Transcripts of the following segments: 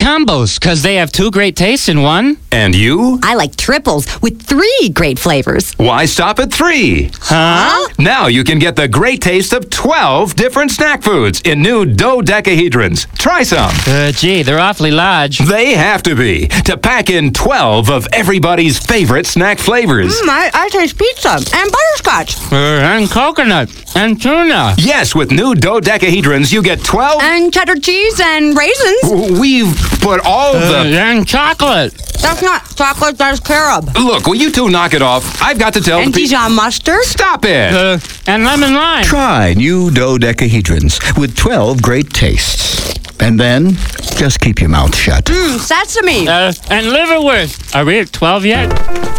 combos because they have 2 great tastes in one. And you? I like triples with 3 great flavors. Why stop at 3? Huh? Now you can get the great taste of 12 different snack foods in new dodecahedrons. Try some. Gee, they're awfully large. They have to be to pack in 12 of everybody's favorite snack flavors. I taste pizza and butterscotch. And coconut. And tuna. Yes, with new dodecahedrons, you get 12. And cheddar cheese and raisins. We've put all the... And chocolate. That's not chocolate, that's carob. Look, will you two knock it off? I've got to tell And the people... Dijon mustard. Stop it! And lemon lime. Try new dodecahedrons with 12 great tastes. And then, just keep your mouth shut. Sesame. And liverwurst. Are we at 12 yet?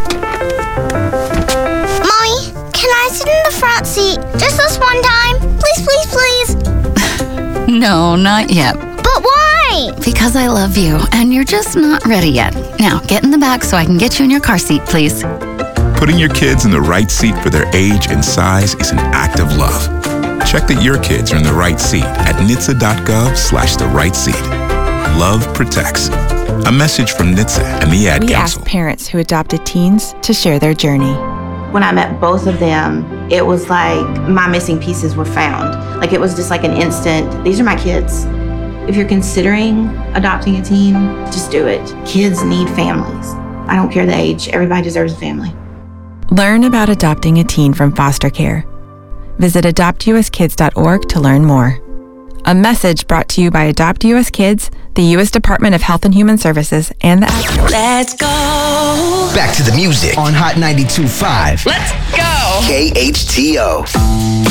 Mommy, can I sit in the front seat just this one time? Please, please, please. No, not yet. But why? Because I love you, and you're just not ready yet. Now, get in the back so I can get you in your car seat, please. Putting your kids in the right seat for their age and size is an act of love. Check that your kids are in the right seat at NHTSA.gov/the right seat. Love protects. A message from NHTSA and the Ad We Council. asked parents who adopted teens to share their journey. When I met both of them, it was like my missing pieces were found. Like it was just like an instant, these are my kids. If you're considering adopting a teen, just do it. Kids need families. I don't care the age, everybody deserves a family. Learn about adopting a teen from foster care. Visit adoptuskids.org to learn more. A message brought to you by Adopt US Kids, the U.S. Department of Health and Human Services, and the Ad Council. Let's go. Back to the music on Hot 92.5. Let's go. KHTO.